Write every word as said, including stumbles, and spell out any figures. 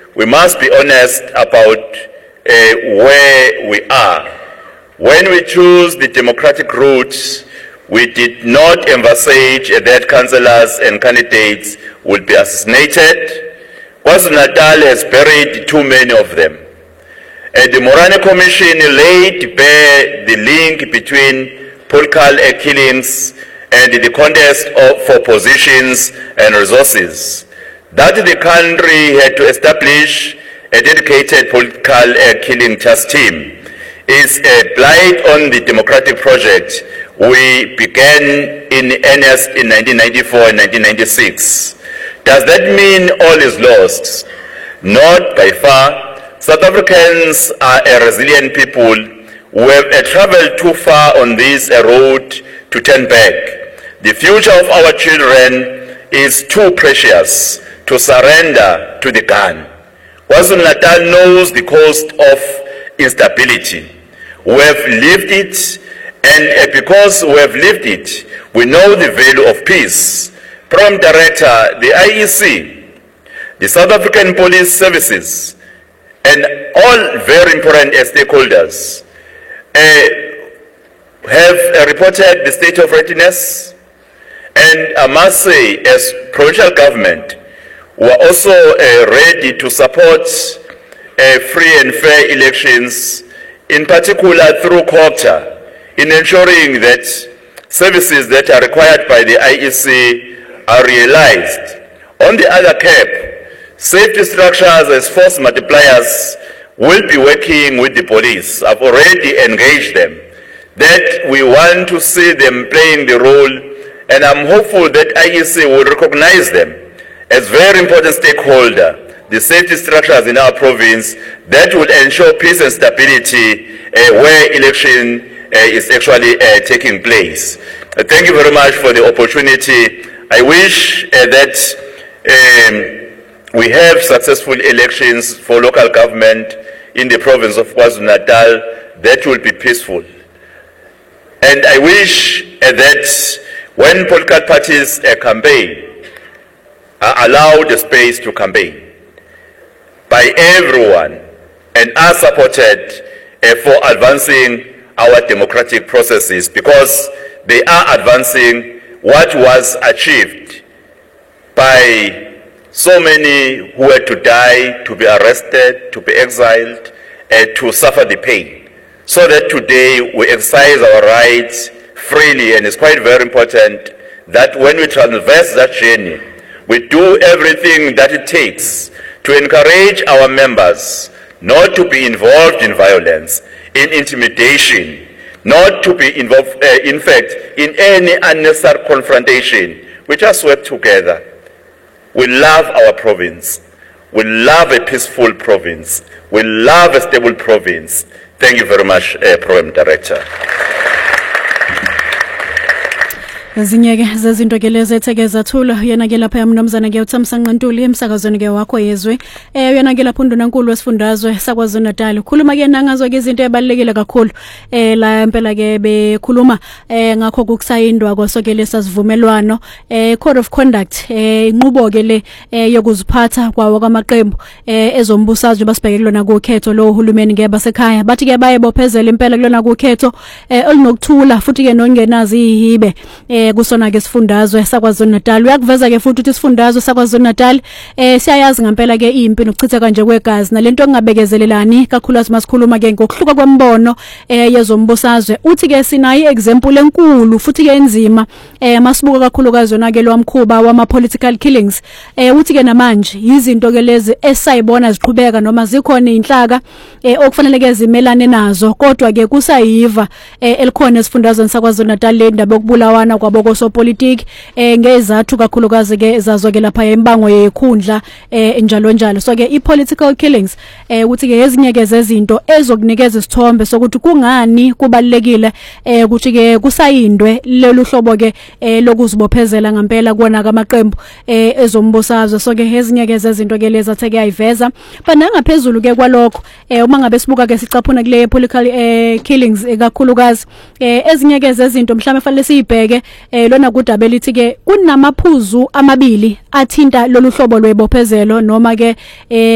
we must be honest about uh, where we are. When we choose the democratic route, we did not envisage that councillors and candidates would be assassinated. KwaZulu-Natal has buried too many of them. Uh, the Morane Commission laid bare the link between political uh, killings and the contest of, for positions and resources. That the country had to establish a dedicated political uh, killing task team is a blight on the democratic project we began in earnest in nineteen ninety-four and nineteen ninety-six. Does that mean all is lost? Not by far. South Africans are a resilient people who have uh, traveled too far on this uh, road to turn back. The future of our children is too precious to surrender to the gun. KwaZulu-Natal knows the cost of instability. We have lived it, and because we have lived it, we know the value of peace. Program Director, the I E C, the South African Police Services, and all very important stakeholders uh, have uh, reported the state of readiness, and I must say, as provincial government, we are also uh, ready to support uh, free and fair elections, in particular through COGTA, in ensuring that services that are required by the I E C are realized. On the other cap, safety structures as force multipliers will be working with the police. I've already engaged them, that we want to see them playing the role, and I'm hopeful that I E C will recognize them as very important stakeholder, the safety structures in our province that will ensure peace and stability uh, where election uh, is actually uh, taking place. Uh, thank you very much for the opportunity. I wish uh, that um, we have successful elections for local government in the province of KwaZulu-Natal that will be peaceful. And I wish uh, that when political parties uh, campaign, are allowed the space to campaign by everyone and are supported uh, for advancing our democratic processes, because they are advancing what was achieved by so many who had to die, to be arrested, to be exiled, uh, to suffer the pain, so that today we exercise our rights freely. And it's quite very important that when we traverse that journey, we do everything that it takes to encourage our members not to be involved in violence, in intimidation, not to be involved, uh, in fact, in any unnecessary confrontation. We just work together. We love our province. We love a peaceful province. We love a stable province. Thank you very much, uh, Program Director. Zinyeke zezinto ke lezi ethekeza thula yena ke lapha yamnumzana ke uThamsanqa Ntuli emsakazweni ke wakho yezwe eh yena ke lapha uNdunankulu wesifundazwe saKwaZulu-Natal khuluma ke nangazo ke izinto ebalekile kakhulu eh la impela ke bekhuluma eh ngakho kukusayindwa kwasokele sasivumelwano eh code of conduct eh inqubo ke le yokuziphatha kwawo kwamaqembu eh ezombusazwe basibheke kulona kukhetho lo uhulumeni ke basekhaya bathi ke bayebophezela impela kulona kukhetho eh olinokuthula futhi ke nongenazi ihibe eh kusona ke sifundazwe saKwaZulu-Natal. Uyakuveza ke futhi ukuthi sifundazwe saKwaZulu-Natal eh siyayazi ngempela ke impi nokuchitha kanje kwegazi nalento engabekezelelani kakhulu asikhuluma ke ngokuhluka kwembono eh yezombusazwe. Uthi ke sinayi example enkulu futhi ke enzima eh masibuka kakhulu kazona ke lwamkhuba wama political killings. Eh uthi ke namanje izinto ke lezi esayibona ziqhubeka noma zikhona inhlaka eh okufanele ke zimelane nazo, kodwa ke kusayiva eh elikhona esifundazweni saKwaZulu-Natal le ndaba yokubulawana kwabo kosopolitiki eh ngezathu kakhulukazi ke ezazo ke lapha embango yekhundla eh njalo njalo. So ke i political killings eh ukuthi ke ezinye ke zezinto ezokunikeza isithombe sokuthi kungani kubalekile eh ukuthi ke kusayindwe lolu hlobo ke eh lokuzibophezela ngempela kuona kamaqembu eh ezombusazwe. So ke ezinye ke zezinto ke lezi athe ke ayiveza bana ngaphezulu ke kwalokho eh uma ngabe sibuka ke sicaphuna kule political eh killings kakhulukazi eh ezinye ke zezinto mhlawumbe fanele siyibheke eh lona kudaba lithi ke kunamaphuzu amabili athinta lolu hlobo lwebophezelo noma ke eh